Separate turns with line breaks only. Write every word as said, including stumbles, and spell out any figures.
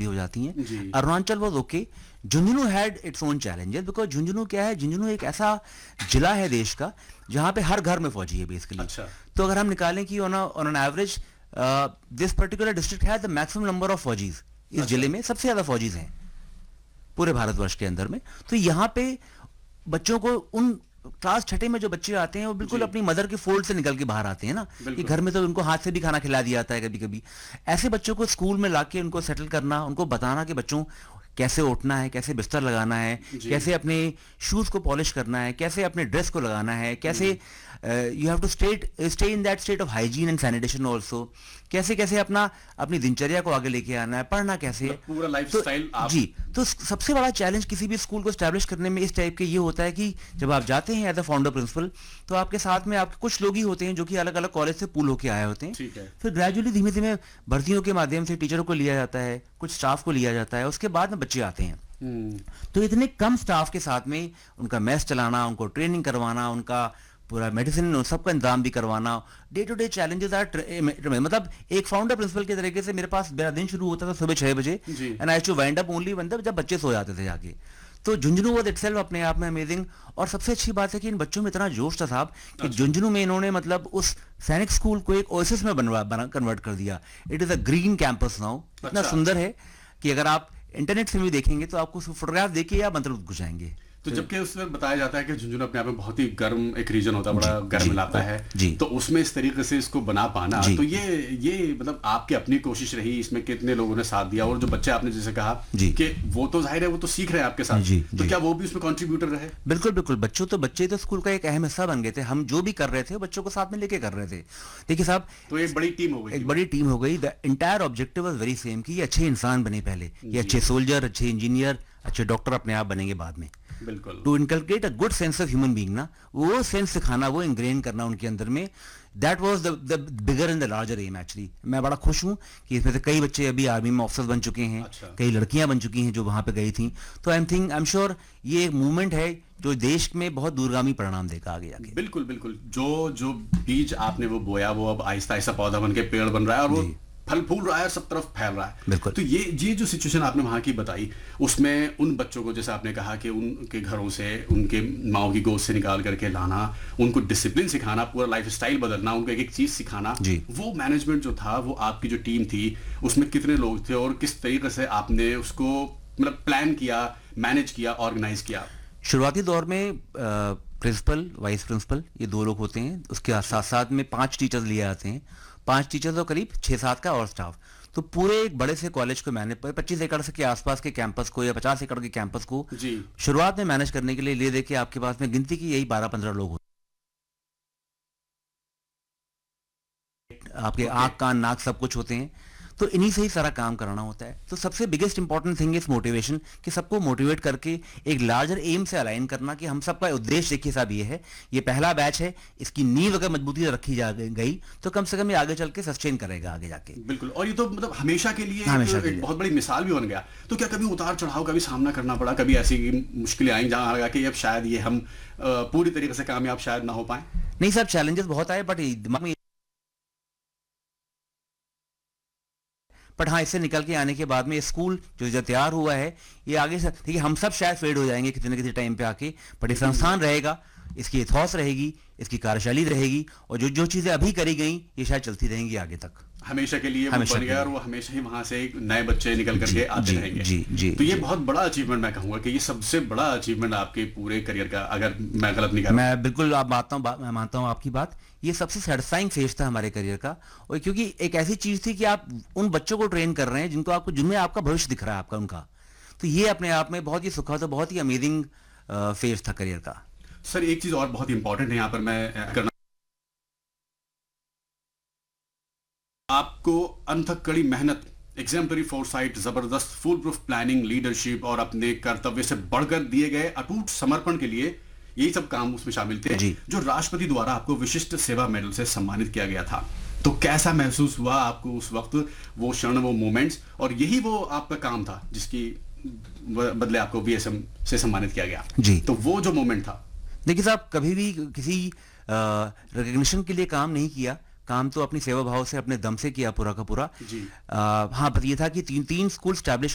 हो जाती हैं. Arunachal was okay. Jhunjhunu had its own challenges because Jhunjhunu क्या है, झुंझुनू एक ऐसा जिला है देश का जहां पे हर घर में फौजी है बेसिकली. अच्छा. तो अगर हम निकालें कि on on an average this particular district has the maximum number of फौजीज. इस अच्छा. जिले में सबसे ज्यादा फौजीज हैं पूरे भारतवर्ष के अंदर में. तो यहाँ पे बच्चों को उन क्लास छठे में जो बच्चे आते हैं वो बिल्कुल अपनी मदर के फोल्ड से निकल के बाहर आते हैं ना, कि घर में तो उनको हाथ से भी खाना खिला दिया जाता है कभी कभी. ऐसे बच्चों को स्कूल में लाके उनको सेटल करना, उनको बताना कि बच्चों कैसे उठना है, कैसे बिस्तर लगाना है, कैसे अपने शूज को पॉलिश करना है, कैसे अपने ड्रेस को लगाना है, कैसे you have to state stay in that state of hygiene and sanitation also, कैसे कैसे अपना अपनी दिनचर्या को आगे लेके आना है, पढ़ना कैसे,
पूरा लाइफस्टाइल.
तो, जी. तो सबसे बड़ा चैलेंज किसी भी स्कूल को स्टैब्लिश करने में इस टाइप के ये होता है कि जब आप जाते हैं एज अ फाउंडर प्रिंसिपल तो आपके साथ में आपके कुछ लोग ही होते हैं जो कि अलग अलग कॉलेज से पूल होके आए होते हैं. फिर ग्रेजुअली धीमे धीमे भर्तियों के माध्यम से टीचरों को लिया जाता है, कुछ स्टाफ को लिया जाता है, उसके बाद में बच्चे आते हैं. Hmm. तो इतने कम स्टाफ के साथ में उनका मैथ्स चलाना, उनको ट्रेनिंग करवाना, उनका पूरा मेडिसिन सबका इंतजाम भी करवाना, day to day challenges are. मतलब एक फाउंडर प्रिंसिपल के तरीके से मेरे पास मेरा दिन शुरू होता था सुबह छह बजे and I to wind up only one जब बच्चे सो जाते थे जाके. तो झुंझुनू वाज इटसेल्फ अपने आप में अमेजिंग. और सबसे अच्छी बात है कि इन बच्चों में इतना जोश था साहब कि झुंझुनू में इन्होंने मतलब उस सैनिक स्कूल को एक ओएसिस में बनवा बना कन्वर्ट कर दिया. It is a green campus now. इतना सुंदर है कि अगर आप इंटरनेट से भी देखेंगे तो आपको फोटोग्राफ देखिए या मंत्रमुग्ध हो जाएंगे.
तो जबकि उसमें बताया जाता है कि झुंझुनू अपने आप में बहुत ही गर्म एक रीजन होता है, बड़ा गर्म इलाका है, तो उसमें इस तरीके से इसको बना पाना, तो ये ये मतलब आपकी अपनी कोशिश रही, इसमें कितने लोगों ने साथ दिया, और जो बच्चे आपने जैसे कहा कि वो तो जाहिर है वो तो सीख रहे हैं आपके साथ, तो क्या वो भी उसमें कंट्रीब्यूटर रहे?
बिल्कुल बिल्कुल. बच्चों तो बच्चे तो स्कूल का एक अहम हिस्सा बन गए थे. हम जो भी कर रहे थे बच्चों को साथ में लेके कर रहे थे. देखिए साहब,
तो एक बड़ी टीम हो गई.
एक बड़ी टीम हो गई. The entire objective was very same कि ये अच्छे इंसान बने पहले, ये अच्छे सोल्जर, अच्छे इंजीनियर, अच्छे डॉक्टर अपने आप बनेंगे बाद में.
बिल्कुल.
To inculcate a good sense of human being ना, वो सेंस सिखाना, वो इंग्रेन करना उनके अंदर में, that was the bigger and the larger am actually. मैं बड़ा खुश हूं कि इसमें से कई बच्चे अभी आर्मी में ऑफिसर्स बन चुके हैं. अच्छा. कई लड़कियां बन चुकी हैं जो वहां पे गई थी. तो I am think I am sure ये एक मूवमेंट है जो देश में बहुत दूरगामी परिणाम देगा आगे आगे.
बिल्कुल बिल्कुल. जो जो बीज आपने वो बोया वो अब आहिस्ता आहिस्ता पौधा बन के पेड़ बन रहा है और वो फल फूल रहा है, सब तरफ फैल रहा है. तो ये ये जो सिचुएशन आपने वहां की बताई, उसमें उन बच्चों को जैसे आपने कहा कि उनके घरों से, उनके माओ की गोद से निकाल करके लाना, उनको डिसिप्लिन सिखाना, पूरा लाइफस्टाइल बदलना, उनको एक एक चीज सिखाना, वो मैनेजमेंट जो था, वो आपकी जो टीम थी उसमें कितने लोग थे और किस तरीके से आपने उसको मतलब प्लान किया, मैनेज किया, ऑर्गेनाइज किया?
शुरुआती दौर में प्रिंसिपल, वाइस प्रिंसिपल, ये दो लोग होते हैं. उसके साथ साथ में पांच टीचर्स लिए आते हैं. पांच टीचर्स और करीब छह सात का और स्टाफ. तो पूरे एक बड़े से कॉलेज को मैंने पच्चीस एकड़ के आसपास के कैंपस को या पचास एकड़ के कैंपस को शुरुआत में मैनेज करने के लिए ले दे के आपके पास में गिनती की यही बारह पंद्रह लोग होते हैं. आपके आंख कान नाक सब कुछ होते हैं. तो इन्हीं से ही सारा काम कराना होता है. तो सबसे biggest important thing is motivation, कि सबको मोटिवेट करके एक लार्जर एम से अलाइन करना कि हम सबका उद्देश्य देखिए साहब ये है, ये पहला बैच है, इसकी नींव अगर मजबूती से रखी जा गई तो कम से कम ये आगे चल के सस्टेन करेगा आगे जाके.
बिल्कुल. और ये तो मतलब हमेशा के लिए हमेशा एक, एक बहुत बड़ी मिसाल भी बन गया. तो क्या कभी उतार चढ़ाव का भी सामना करना पड़ा, कभी ऐसी मुश्किलें आई जहां लगा कि अब शायद ये हम पूरी तरीके से कामयाब शायद ना हो पाए?
नहीं साहब, चैलेंजेस बहुत आए, बट दिमाग में बट हाँ, इससे निकल के आने के बाद में स्कूल जो जो तैयार हुआ है ये आगे से, ठीक है, हम सब शायद फेड हो जाएंगे किसी न किसी टाइम पे आके, बट ये संस्थान रहेगा, इसकी इथॉस रहेगी, इसकी कार्यशैली रहेगी, और जो जो चीजें अभी करी गई ये शायद चलती रहेंगी आगे तक
हमेशा के लिए. हमेशा के लिए. और वो हमेशा ही वहां से नए बच्चे निकल करके आते
जी,
रहेंगे.
जी, जी,
तो ये
जी.
बहुत बड़ा अचीवमेंट मैं कहूंगा कि ये सबसे बड़ा अचीवमेंट आपके पूरे करियर का, अगर मैं गलत नहीं कर रहा.
मैं बिल्कुल आप मानता हूँ, मैं मानता हूँ आपकी बात. ये सबसे सेटिस्फाइंग फेज था हमारे करियर का, और क्योंकि एक ऐसी चीज थी कि आप उन बच्चों को ट्रेन कर रहे हैं जिनको आपको, जिनमें आपका भविष्य दिख रहा है आपका उनका. तो ये अपने आप में बहुत ही सुखद और बहुत ही अमेजिंग फेज था करियर का.
सर एक चीज और बहुत इंपॉर्टेंट है यहाँ पर मैं करना, आपको अनथक कड़ी मेहनत, एग्जाम्पलरी फोरसाइट, जबरदस्त फुल प्रूफ प्लानिंग, लीडरशिप और अपने कर्तव्य से बढ़कर दिए गए अटूट समर्पण के लिए यही सब काम उसमें शामिल थे, जो राष्ट्रपति द्वारा आपको विशिष्ट सेवा मेडल से सम्मानित किया गया था. तो कैसा महसूस हुआ आपको उस वक्त, वो क्षण, वो मोमेंट्स, और यही वो आपका काम था जिसकी बदले आपको वीएसएम से सम्मानित किया गया जी. तो वो जो मोमेंट था,
देखिए साहब, कभी भी किसी रिकग्निशन के लिए काम नहीं किया, काम तो अपनी सेवा भाव से, अपने दम से किया पूरा का पूरा. जी. आ, हाँ, पर ये था कि तीन तीन स्कूल स्टैब्लिश